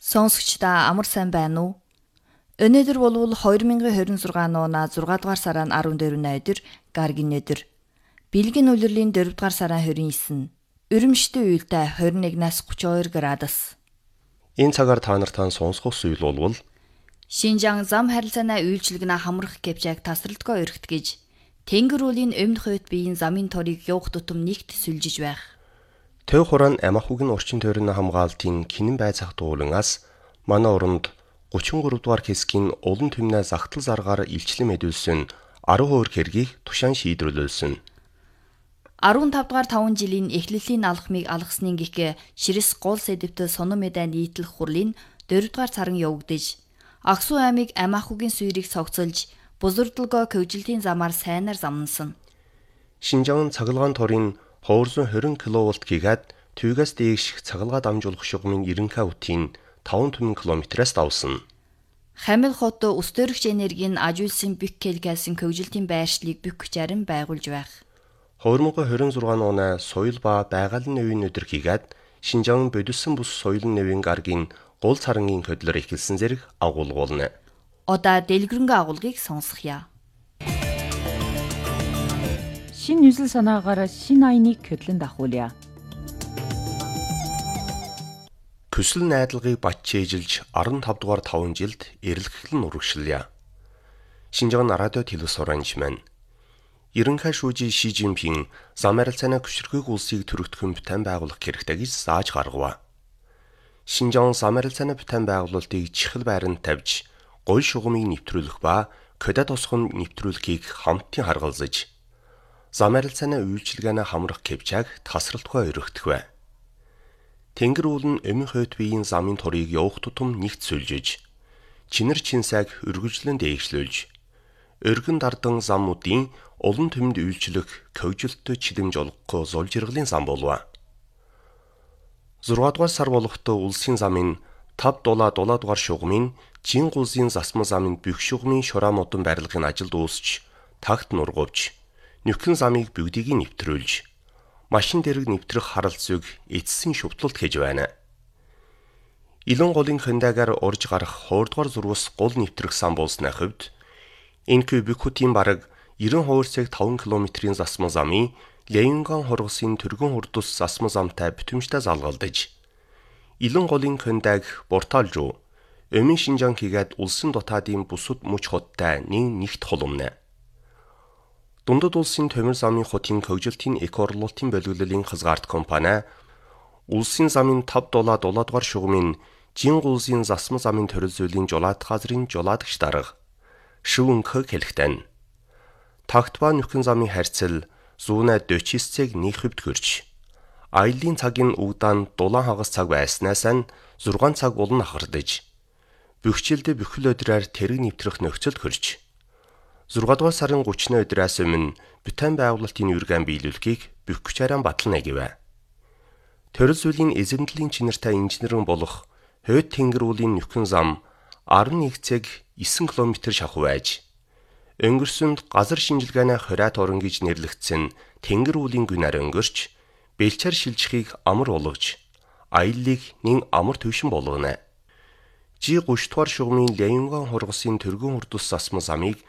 Сонсогчдаа амар сайн байна уу? Өнөөдөр болвол 2026 оноо 6 дугаар сарын 14-ний өдөр гаргийн өдөр. Бэлгийн улирлын 4 дугаар сарын 29. Өрөмштэй уйлтай 21-аас 32 градус. Энэ цагаар та нартай сонсох зүйл болвол Шинжаан зам харилцааны үйлчилгэнэ хамрах гэвчээг тасралтгүй өргөт гэж Тэнгэр уулийн өмнөх хувьд биеийн замын торыг явах тутам нэгт сүлжиж байх. Төв хурaan Амахугийн орчин тойрны хамгаалтын Кинэн байцаах дуулангаас манай оронд 33 дугаар хэсгийн улан түмнээ загтал заргаар илчлэн мэдүүлсэн 12 хэргийг тушаан шийдвэрлүүлсэн. 15 дугаар 5 жилийн эхлэлийн алхмыг алгасны гихэ Ширэс гол сэдвтэ сонон мэдээ нийтлэх хурлын 4 дугаар сарын явагдаж Аксу аймыг Амахугийн суурийг цогцолж бузардалгоо көвжилтийн замаар сайнаар замнасан. Шинжаан цахилгаан торын 220 кВт гигад түйгээс дээш цахилгаа дамжуулах шугамын ерөнхий утын 5 км-ээс давсан. Хамил хот ус төрөгч энергийн ажуулсан Бюккел гэсэн көвжилтийн байршлыг Бюк зарим байгуулж байх. 2026 оны соёл ба байгалийн нэвийн өдөр хийгээд Шинжаан бодиссон бус соёлын нэвийн гаргийн гол царангийн хөдлөр эхэлсэн зэрэг агуулгуулна. Одоо дэлгэрэнгүй агуулгыг сонсгоё. Шин нүсэл санаагаараа шин аяныг хөдлөн дахуулъя. Көсөл найдлагыг батчээжилж 15 дугаар 5 жилд эрэлхэлэн урагшлая. Шинжаан радио телевиз оранж маань. Ерөнхий шүүжи Ши Жинпин зам харилцааны гүширхэг улсыг төрөгдөхөн бүтээн байгуулах хэрэгтэй гэж зааж гаргав. Шинжаан зам харилцааны бүтээн байгуулалтыг чихэл байранд тавьж, гол шугамыг нэвтрүүлэх ба кодад тосгон нэвтрүүлэхийг хамтын харгалзаж, зам харилцааны үйлчилгээний хамрах кэвчээг тасралтгүй өргөдөх бай. Тэнгэр уулын өмнө хойд биеийн замын торыг явах тутам нэгт сүлжиж, чинэр чинсайг өргөжлөн дээгшлүүлж, өргөн дардан замуудын улан түмэнд үйлчлэх көвжилтөд чидэмж олохгүй зул жиргэлийн зам болов. 6 дугаар сар болохдоо улсын замын 5 дугаар шугамын Жин гулзын засмал замын бүх шугамын шураа модон барилгын ажилд дуусч, тагт нургувч, нөхөн замыг бүгдийг нэвтрүүлж, машин дэрэг нэвтрэх харалцыг эцсийн шүтлэлт хийж байна. Илэн голын хандаагаар орж гарах 2 дугаар зурвас гол нэвтрэх сан болсны хувьд энэ Бюкутийн бараг 90 цаг 5 км-ийн засмал замын Леонган хоргосын түргэн хурдус засмал замтай бүтэмжтэй залгалдаж, Илэн голын хандааг Бортал руу Өмнө Шинжаан хийгээд улсын дотаадын бусад мөч хоттой нэгт холомно. Дундад улсын төмөр замын хотын көвжилтийн экоорлолтын боловлолын хязгаарт компани улсын замын 5 дугаар шугамын Жин гулзын засмал замын төрөл зүйлийн жолоод газрын жолоодогч дарга Шүнхэ хэлэхтэн. Тагтба нөхөн замын харьцал 149 цаг 1 хувьд хүрч, аялын цагийн угдаан дулаан хагас цаг байснаас нь 6 цаг улан ахардаж, бөхчилд бүхэл өдрөөр тэрэг нэвтрэх нөхцөлд хүрч, 6 дугаар сарын 30-ны өдрөөс өмнө бүтээн байгуулалтын үргэн биелүүлэхийг Бюкчаран батална гэв. Төрөл зүйлийн эзэмдлийн чинэртэй инженерэн болох Хойд Тэнгэр уулын нөхөн зам 11 цаг 9 км шахуу байж, өнгөрсөнд газар шинжилгээний хориат орон гэж нэрлэгдсэн Тэнгэр уулын гүнээр өнгөрч, бэлчээр шилжихийг амар болгож, аяллыг нэн амар төвшин болгоно. Жи 30 дугаар шугамын Леонган хоргосын түргэн хурдус засмал замыг